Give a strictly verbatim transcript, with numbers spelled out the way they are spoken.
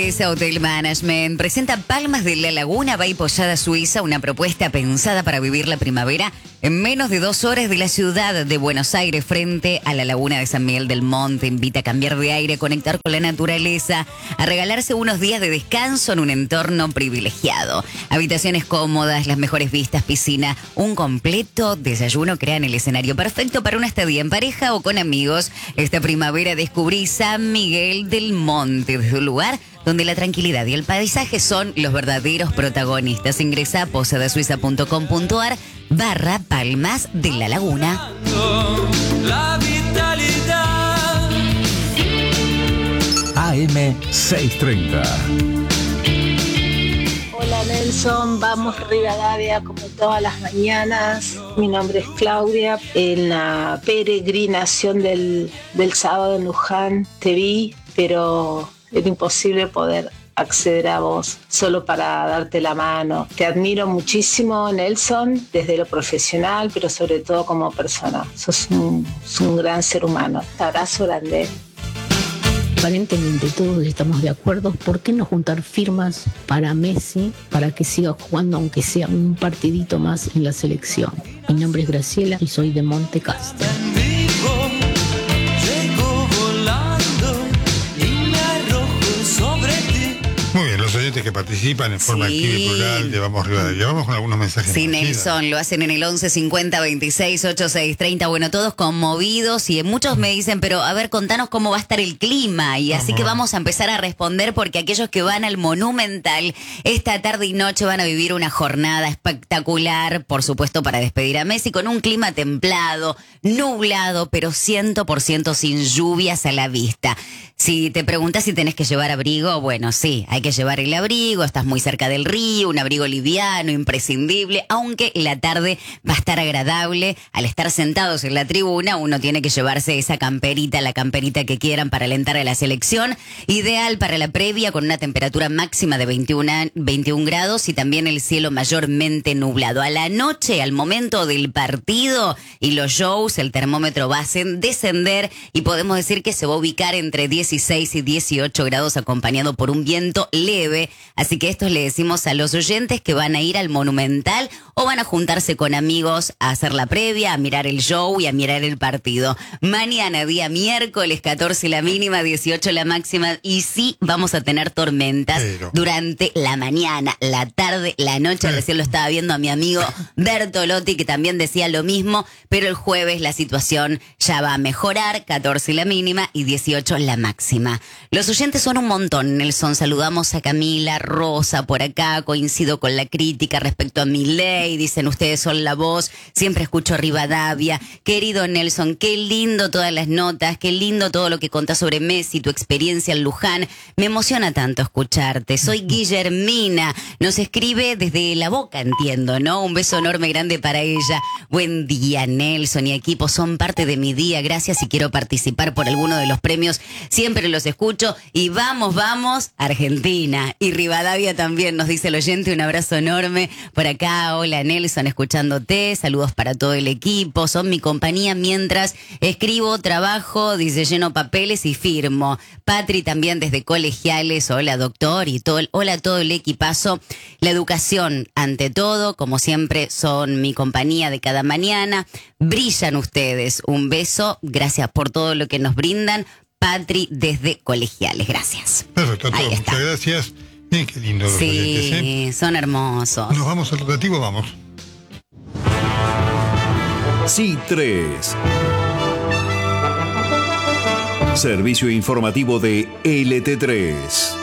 Esa Hotel Management presenta Palmas de la Laguna, Bay Posada, Suiza, una propuesta pensada para vivir la primavera en menos de dos horas de la ciudad de Buenos Aires frente a la laguna de San Miguel del Monte. Invita a cambiar de aire, a conectar con la naturaleza, a regalarse unos días de descanso en un entorno privilegiado. Habitaciones cómodas, las mejores vistas, piscina, un completo desayuno crean el escenario perfecto para una estadía en pareja o con amigos. Esta primavera descubrí San Miguel del Monte, desde un lugar donde la tranquilidad y el paisaje son los verdaderos protagonistas. Ingresa a posadasuiza.com.ar barra Palmas de la Laguna. La vitalidad. A M seiscientos treinta. Hola Nelson, vamos Rivadavia como todas las mañanas. Mi nombre es Claudia. En la peregrinación del, del sábado en Luján te vi, pero era imposible poder acceder a vos solo para darte la mano. Te admiro muchísimo, Nelson, desde lo profesional, pero sobre todo como persona. Sos un, sos un gran ser humano. Te abrazo grande. Aparentemente todos estamos de acuerdo. ¿Por qué no juntar firmas para Messi para que siga jugando aunque sea un partidito más en la selección? Mi nombre es Graciela y soy de Monte Castro. Muy bien, los oyentes que participan en forma Sí. activa y plural, llevamos Rivadavia. Vamos con algunos mensajes. Sí, más. Nelson, lo hacen en el once cincuenta veintiséis ochenta y seis treinta. Bueno, todos conmovidos y muchos me dicen, pero a ver, contanos cómo va a estar el clima. Y así que vamos a empezar a responder porque aquellos que van al Monumental esta tarde y noche van a vivir una jornada espectacular, por supuesto, para despedir a Messi con un clima templado, nublado, pero cien por ciento sin lluvias a la vista. Si te preguntas si tenés que llevar abrigo, bueno, sí, hay que llevar el abrigo, estás muy cerca del río, un abrigo liviano, imprescindible, aunque la tarde va a estar agradable. Al estar sentados en la tribuna, uno tiene que llevarse esa camperita, la camperita que quieran para alentar a la selección. Ideal para la previa con una temperatura máxima de veintiún grados y también el cielo mayormente nublado. A la noche, al momento del partido y los shows, el termómetro va a descender y podemos decir que se va a ubicar entre dieciséis y dieciocho grados acompañado por un viento leve. Así que esto le decimos a los oyentes que van a ir al Monumental o van a juntarse con amigos a hacer la previa, a mirar el show y a mirar el partido. Mañana, día miércoles, catorce la mínima, dieciocho la máxima. Y sí, vamos a tener tormentas Pero. durante la mañana, la tarde, la noche. Sí. Recién lo estaba viendo a mi amigo Bertolotti, que también decía lo mismo. Pero el jueves la situación ya va a mejorar, catorce la mínima y dieciocho la máxima. Los oyentes son un montón, Nelson. Saludamos a Camila, Rosa por acá, coincido con la crítica respecto a Milei, dicen ustedes son la voz, siempre escucho Rivadavia. Querido Nelson, qué lindo todas las notas, qué lindo todo lo que contás sobre Messi, tu experiencia en Luján, me emociona tanto escucharte. Soy Guillermina, nos escribe desde La Boca, entiendo, ¿no? Un beso enorme, grande para ella. Buen día, Nelson y equipo, son parte de mi día, gracias y quiero participar por alguno de los premios. Siempre los escucho y vamos, vamos, Argentina. Y Rivadavia también, nos dice el oyente, un abrazo enorme por acá. Hola Nelson, escuchándote, saludos para todo el equipo, son mi compañía mientras escribo, trabajo, dice lleno papeles y firmo. Patri también desde Colegiales, hola doctor y todo, hola a todo el equipazo. La educación ante todo, como siempre son mi compañía de cada mañana. Brillan ustedes, un beso, gracias por todo lo que nos brindan. Patri desde Colegiales, gracias. Perfecto, a todos, Ahí está. muchas gracias. Bien, qué lindo los Sí, oyentes, ¿eh? Son hermosos. Nos vamos al rotativo, vamos. C tres. Servicio informativo de L T tres.